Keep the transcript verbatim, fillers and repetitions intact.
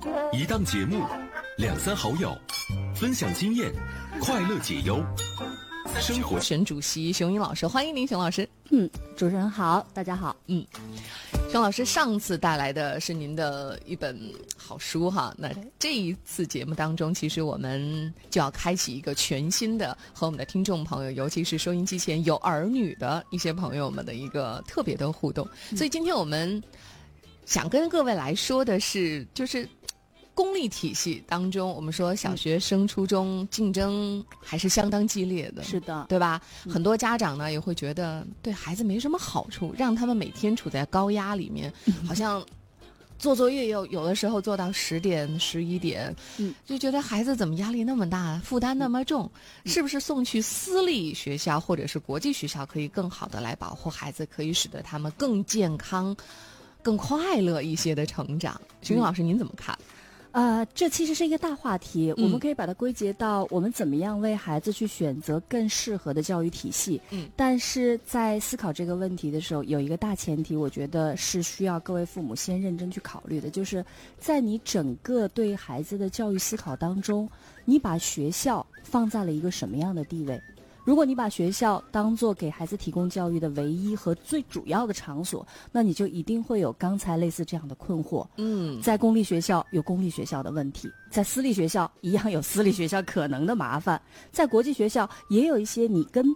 一档节目，两三好友，分享经验，快乐解忧。生活沈主席熊英老师，欢迎您，熊老师。 嗯，主持人好，大家好。 嗯，熊老师上次带来的是您的一本好书哈，那这一次节目当中，其实我们就要开启一个全新的和我们的听众朋友，尤其是收音机前有儿女的一些朋友们的一个特别的互动。嗯、所以今天我们想跟各位来说的是，就是公立体系当中，我们说小学升初中竞争还是相当激烈的， 是的， 对吧？ 嗯、 很多家长呢也会觉得对孩子没什么好处，让他们每天处在高压里面，好像做作业有有的时候做到十点、十一点，嗯，就觉得孩子怎么压力那么大，负担那么重，嗯、是不是送去私立学校或者是国际学校可以更好的来保护孩子，可以使得他们更健康、更快乐一些的成长？徐云老师，您怎么看？ 呃，这其实是一个大话题，嗯、我们可以把它归结到我们怎么样为孩子去选择更适合的教育体系。嗯，但是在思考这个问题的时候，有一个大前提，我觉得是需要各位父母先认真去考虑的，就是在你整个对孩子的教育思考当中，你把学校放在了一个什么样的地位？如果你把学校当作给孩子提供教育的唯一和最主要的场所，那你就一定会有刚才类似这样的困惑。嗯，在公立学校有公立学校的问题，在私立学校一样有私立学校可能的麻烦，在国际学校也有一些你根本